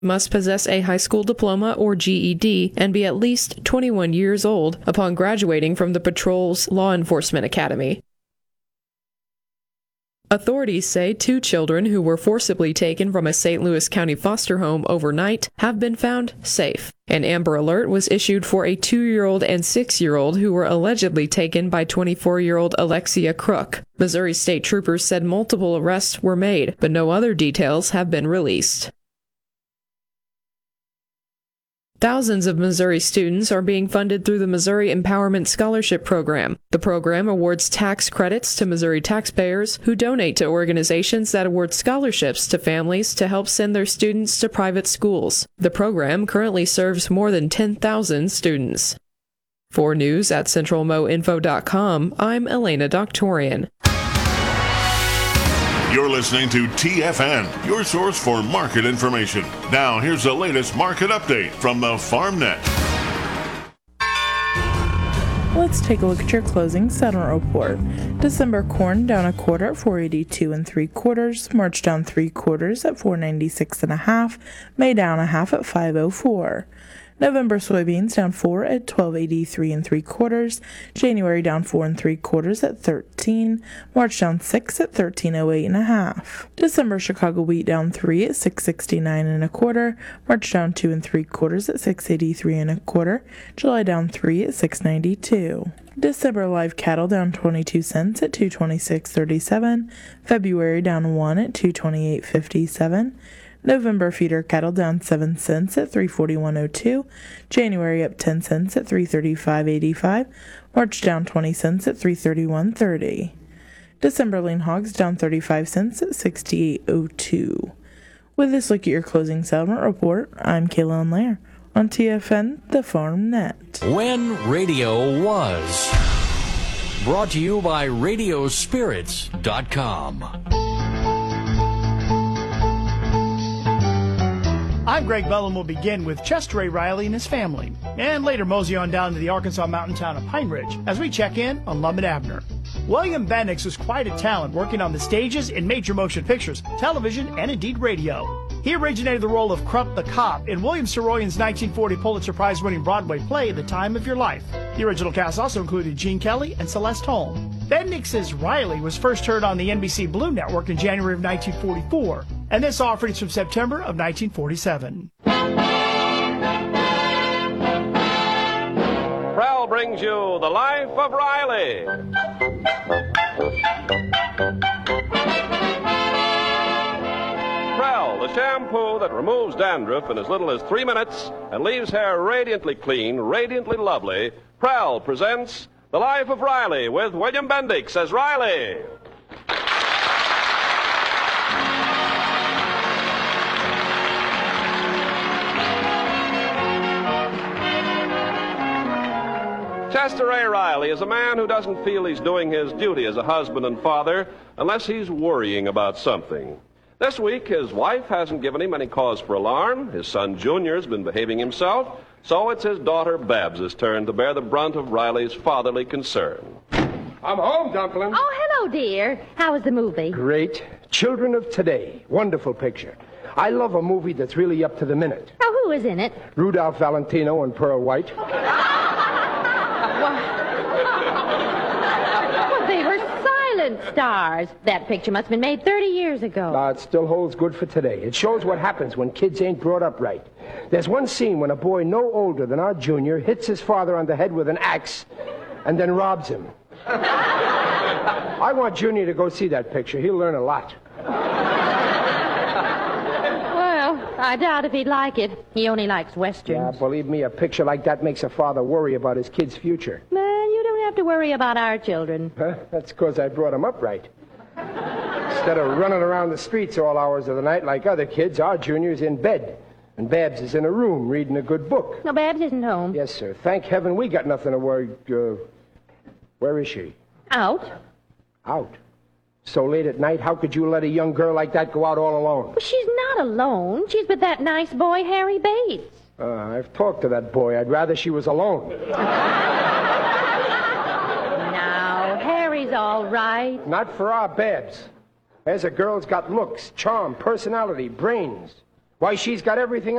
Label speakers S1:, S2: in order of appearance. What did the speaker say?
S1: must possess a high school diploma or GED and be at least 21 years old upon graduating from the patrol's law enforcement academy. Authorities say 2 children who were forcibly taken from a St. Louis County foster home overnight have been found safe. An Amber Alert was issued for a 2-year-old and 6-year-old who were allegedly taken by 24-year-old Alexia Crook. Missouri State Troopers said multiple arrests were made, but no other details have been released. Thousands of Missouri students are being funded through the Missouri Empowerment Scholarship Program. The program awards tax credits to Missouri taxpayers who donate to organizations that award scholarships to families to help send their students to private schools. The program currently serves more than 10,000 students. For news at centralmoinfo.com, I'm Elena Doctorian.
S2: You're listening to TFN, your source for market information. Now, here's the latest market update from the FarmNet.
S3: Let's take a look at your closing settlement report. December corn down a quarter at 482 3/4. March down 3/4 at 496 1/2. May down a half at 504. November soybeans down 4 at 1283 3/4. January down 4 3/4 at 13. March down 6 at 1308 1/2. December Chicago wheat down 3 at 669 1/4. March down 2 3/4 at 683 1/4. July down 3 at 692. December live cattle down 22 cents at 226.37. February down 1 at 228.57. November feeder cattle down 7 cents at 341.02. January up 10 cents at 335.85. March down 20 cents at 331.30. December lean hogs down 35 cents at 68.02. With this look at your closing settlement report, I'm Kaylin Lair on TFN, the Farm Net.
S4: When radio was. Brought to you by Radiospirits.com.
S5: I'm Greg Bell, and we'll begin with Chester A. Riley and his family, and later mosey on down to the Arkansas mountain town of Pine Ridge as we check in on Lum and Abner. William Bendix was quite a talent working on the stages in major motion pictures, television, and indeed radio. He originated the role of Crump the Cop in William Saroyan's 1940 Pulitzer Prize-winning Broadway play, The Time of Your Life. The original cast also included Gene Kelly and Celeste Holm. Bendix's Riley was first heard on the NBC Blue Network in January of 1944, and this offering is from September of 1947.
S6: Prell brings you The Life of Riley. Prell, the shampoo that removes dandruff in as little as 3 minutes and leaves hair radiantly clean, radiantly lovely. Prell presents The Life of Riley with William Bendix as Riley. Chester A. Riley is a man who doesn't feel he's doing his duty as a husband and father unless he's worrying about something. This week, his wife hasn't given him any cause for alarm. His son Junior's been behaving himself, so it's his daughter Babs' turn to bear the brunt of Riley's fatherly concern.
S7: I'm home, Dumpling.
S8: Oh, hello, dear. How was the movie?
S7: Great. Children of Today. Wonderful picture. I love a movie that's really up to the minute.
S8: Oh, who is in it?
S7: Rudolph Valentino and Pearl White.
S8: Well, they were silent stars. That picture must have been made 30 years ago.
S7: It still holds good for today. It shows what happens when kids ain't brought up right. There's one scene when a boy no older than our Junior hits his father on the head with an axe and then robs him. I want Junior to go see that picture. He'll learn a lot.
S8: Well, I doubt if he'd like it. He only likes westerns.
S7: Yeah, believe me, a picture like that makes a father worry about his kid's future.
S8: Man, you don't have to worry about our children.
S7: Huh? That's because I brought them up right. Instead of running around the streets all hours of the night like other kids, our Junior's in bed. And Babs is in a room reading a good book.
S8: No, Babs isn't home.
S7: Yes, sir. Thank heaven we got nothing to worry. Where is she?
S8: Out.
S7: Out? So late at night, how could you let a young girl like that go out all alone?
S8: Well, she's not alone. She's with that nice boy, Harry Bates.
S7: I've talked to that boy. I'd rather she was alone.
S8: Now, Harry's all right.
S7: Not for our Babs. There's a girl's got looks, charm, personality, brains. Why, she's got everything